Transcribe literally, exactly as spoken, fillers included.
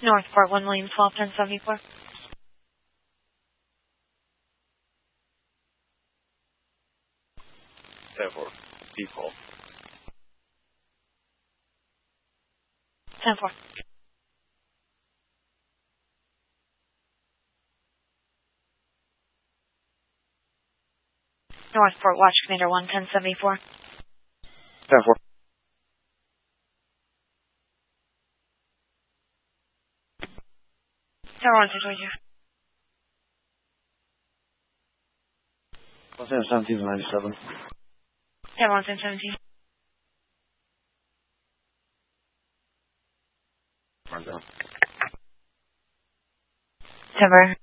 Northport, one William, twelve ten seventy-four. ten four. People. ten four. Northport, Watch Commander, one ten seventy-four. ten four. Tower one six twenty-two. Los Angeles seventeen to ninety-seven. Tower one seventeen. Mark down. Tower.